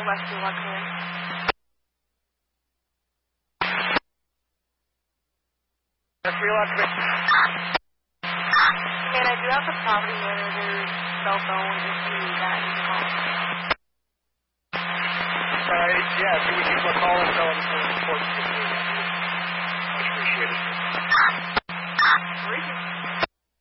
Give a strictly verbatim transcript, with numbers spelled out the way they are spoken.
Rescue One here. Rescue One, And I do have the property manager's cell phone if you need that. You can call. Uh, yeah, if you would give him a call and tell him to report to me. Much appreciated. Thank you.